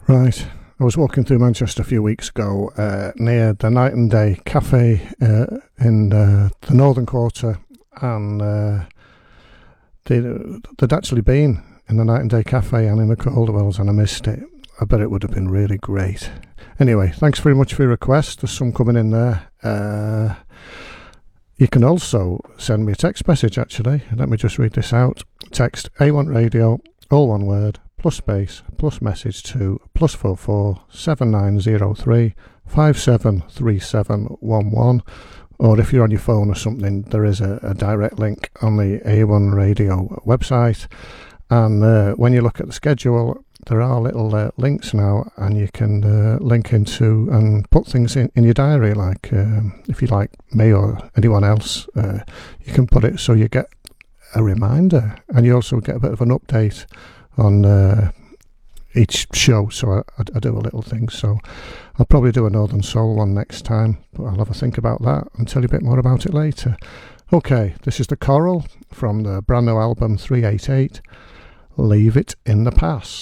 Right. I was walking through Manchester a few weeks ago near the Night and Day Cafe in the Northern Quarter, and they'd actually been in the Night and Day Cafe and in the Calderwells, and I missed it. I bet it would have been really great. Anyway, thanks very much for your request. There's some coming in there. You can also send me a text message, actually. Let me just read this out. Text A1 Radio, all one word, plus space, plus message to +44 7903 573711. Or if you're on your phone or something, there is a direct link on the A1 Radio website. And when you look at the schedule, there are little links now, and you can link into and put things in your diary. Like if you like me or anyone else, you can put it so you get a reminder, and you also get a bit of an update on each show. So I do a little thing. So I'll probably do a Northern Soul one next time, but I'll have a think about that and tell you a bit more about it later. Okay, this is The Coral from the brand new album 388, Leave It in the Past.